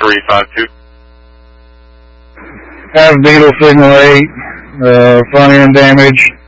352. Have Beetle Signal 8, front end damage.